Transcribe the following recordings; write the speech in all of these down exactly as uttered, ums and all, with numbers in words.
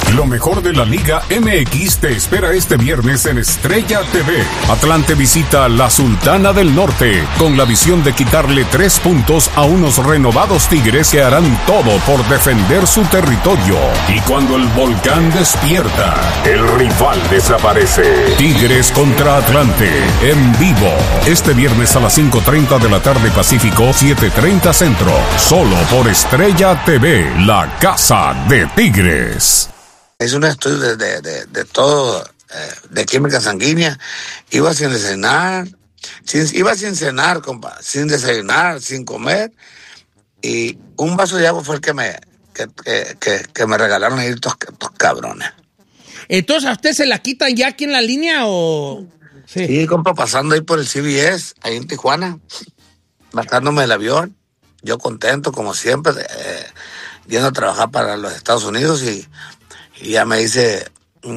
Lo mejor de la Liga M X te espera este viernes en Estrella T V. Atlante visita la Sultana del Norte con la visión de quitarle tres puntos a unos renovados Tigres que harán todo por defender su territorio. Y cuando el volcán despierta, el rival desaparece. Tigres contra Atlante en vivo. Este viernes a las cinco treinta de la tarde Pacífico, siete treinta Centro. Solo por Estrella T V, la casa de Tigres. Es un estudio de, de, de, de todo, eh, de química sanguínea. Iba sin desayunar, sin, iba sin cenar, compa, sin desayunar, sin comer. Y un vaso de agua fue el que me, que, que, que, que me regalaron ahí estos, estos cabrones. Entonces, ¿a usted se la quitan ya aquí en la línea o...? Sí, sí, compa, pasando ahí por el C B S, ahí en Tijuana, bajándome del avión. Yo contento, como siempre, eh, yendo a trabajar para los Estados Unidos y... Y ya me dice,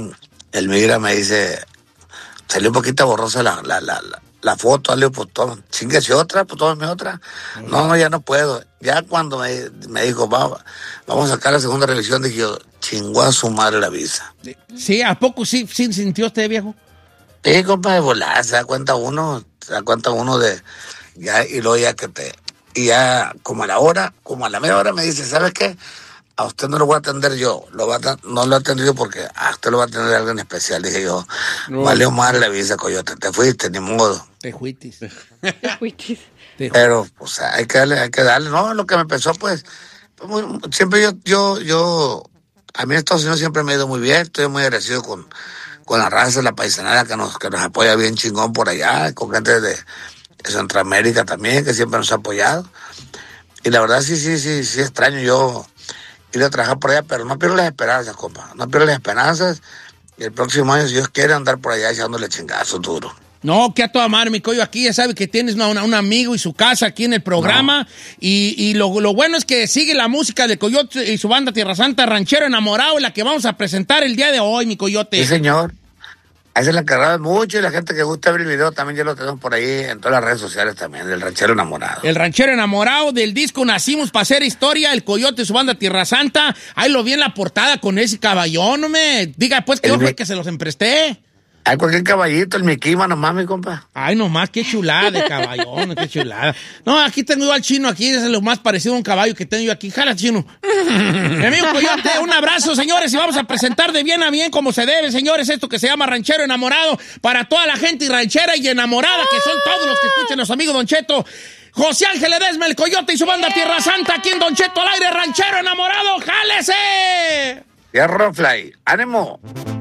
el migra me dice, salió un poquito borrosa la, la, la, la, la foto, le digo, pues toma, chíngase otra, pues tómame otra. Uh-huh. No, no, ya no puedo. Ya cuando me, me dijo, vamos, vamos a sacar la segunda revisión, dije yo, chingó a su madre la visa. Sí, ¿a poco sí, sí sintió usted, viejo? Sí, compa, de volar, se da cuenta uno, se da cuenta uno de, ya, y luego ya que te, y ya como a la hora, como a la media hora me dice, ¿sabes qué? A usted no lo voy a atender yo, lo va a, no lo he atendido porque a usted lo va a atender alguien especial. Dije yo, no. Vale madre la visa, coyote, te fuiste, ni modo. Te fuitis. Te fuitis. Pero, pues, hay que darle, hay que darle, no, lo que me empezó, pues, pues muy, siempre yo, yo, yo, a mí en Estados Unidos siempre me ha ido muy bien, estoy muy agradecido con, con la raza, la paisanada que nos, que nos apoya bien chingón por allá, con gente de, de Centroamérica también, que siempre nos ha apoyado. Y la verdad, sí, sí, sí, sí extraño yo ir a trabajar por allá, pero no pierdo las esperanzas, compa. No pierdo las esperanzas. Y el próximo año, si Dios quiere, andar por allá echándole chingazos duro. No, que a toda madre, mi coyo, aquí ya sabe que tienes una, una, un amigo y su casa aquí en el programa. No. Y, y lo, lo bueno es que sigue la música de Coyote y su banda Tierra Santa, Ranchero Enamorado, la que vamos a presentar el día de hoy, mi coyote. Sí, señor. Ahí se la encargaron mucho y la gente que gusta ver el video también ya lo tenemos por ahí en todas las redes sociales también, del Ranchero Enamorado. El Ranchero Enamorado del disco Nacimos para hacer historia, el Coyote y su banda Tierra Santa. Ahí lo vi en la portada con ese caballón, no me diga pues que yo fue que se los empresté. Hay cualquier caballito, el Miquima nomás, mi compa. Ay, nomás, qué chulada de caballón, qué chulada. No, aquí tengo yo al chino, aquí es lo más parecido a un caballo que tengo yo aquí. Jala, chino. Mi amigo Coyote, un abrazo, señores, y vamos a presentar de bien a bien como se debe, señores, esto que se llama Ranchero Enamorado, para toda la gente y ranchera y enamorada, que son todos los que escuchan a nuestro amigo Don Cheto. José Ángel Ledesma, el Coyote y su banda Tierra Santa, aquí en Don Cheto al aire, Ranchero Enamorado, ¡jálese! Fierro Fly, ánimo.